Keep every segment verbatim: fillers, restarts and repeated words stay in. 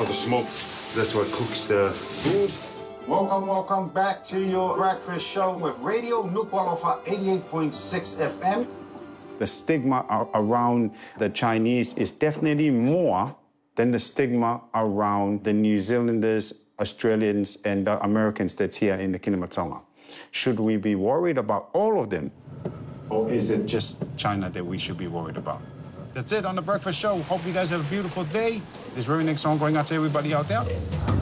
Oh, the smoke, that's what cooks the food. Welcome, welcome back to your breakfast show with Radio Nuku'alofa eighty-eight point six F M. The stigma around the Chinese is definitely more than the stigma around the New Zealanders, Australians, and the Americans that's here in the Kingdom of Tonga. Should we be worried about all of them? Or is it just China that we should be worried about? That's it on The Breakfast Show. Hope you guys have a beautiful day. This very next song going out to everybody out there.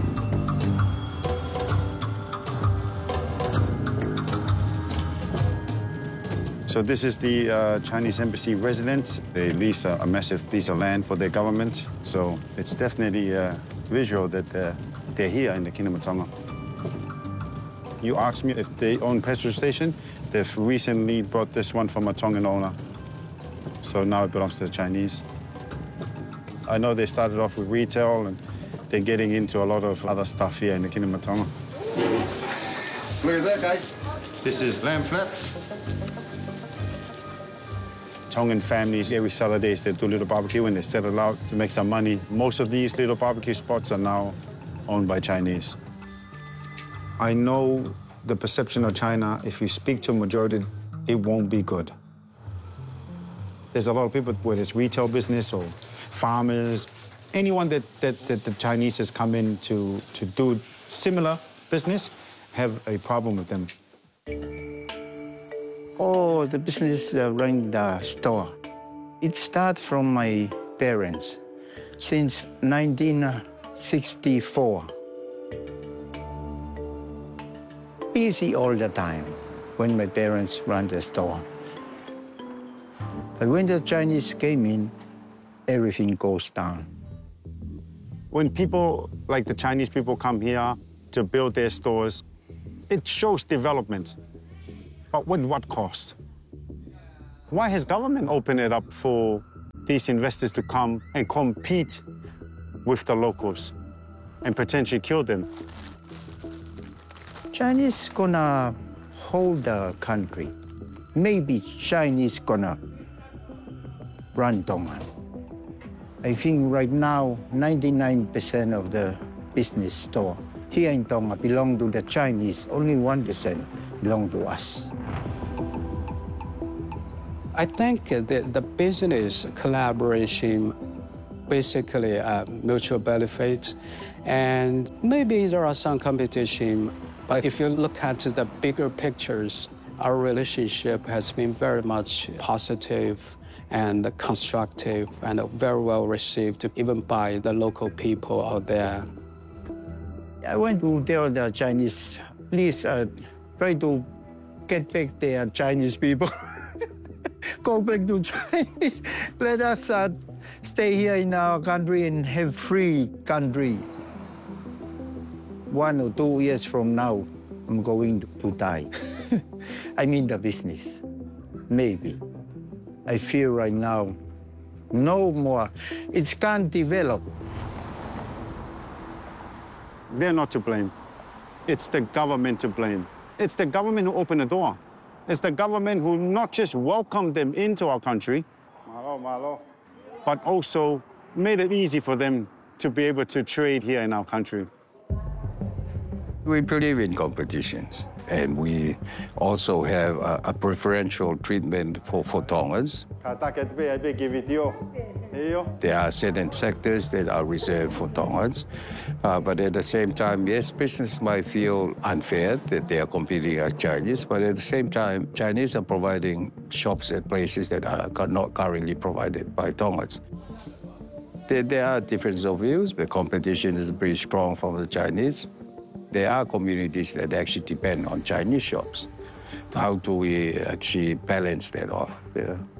So this is the uh, Chinese embassy residence. They lease a, a massive piece of land for their government. So it's definitely uh, visual that uh, they're here in the Kingdom of Tonga. You asked me if they own petrol station. They've recently bought this one from a Tongan owner. So now it belongs to the Chinese. I know they started off with retail and they're getting into a lot of other stuff here in the Kingdom of Tonga. Look at that, guys. This is lamb flaps. Tongan families, every Saturdays, they do a little barbecue and they set it out to make some money. Most of these little barbecue spots are now owned by Chinese. I know the perception of China, if you speak to a majority, it won't be good. There's a lot of people, whether it's retail business or farmers, anyone that, that, that the Chinese has come in to, to do similar business, have a problem with them. Oh, the business uh, running the store. It started from my parents since nineteen sixty-four. Busy all the time when my parents run the store. But when the Chinese came in, everything goes down. When people like the Chinese people come here to build their stores, it shows development. But with what cost? Why has government opened it up for these investors to come and compete with the locals and potentially kill them? Chinese gonna hold the country. Maybe Chinese gonna run Tonga. I think right now, ninety-nine percent of the business store here in Tonga belong to the Chinese. Only one percent belong to us. I think the, the business collaboration, basically uh, mutual benefits, and maybe there are some competition, but if you look at the bigger pictures, our relationship has been very much positive and constructive and very well received even by the local people out there. I went to tell the Chinese, please uh, try to get back their Chinese people. Go back to Chinese. Let us uh, stay here in our country and have free country. One or two years from now, I'm going to die. I mean the business, maybe. I feel right now, no more. It can't develop. They're not to blame. It's the government to blame. It's the government who opened the door. It's the government who not just welcomed them into our country, malo, malo, but also made it easy for them to be able to trade here in our country. We believe in competitions, and we also have a, a preferential treatment for, for Tongans. There are certain sectors that are reserved for Tongans, uh, but at the same time, yes, business might feel unfair that they are competing with Chinese, but at the same time, Chinese are providing shops at places that are not currently provided by Tongans. There, there are differences of views. The competition is pretty strong from the Chinese. There are communities that actually depend on Chinese shops. How do we actually balance that off? Yeah.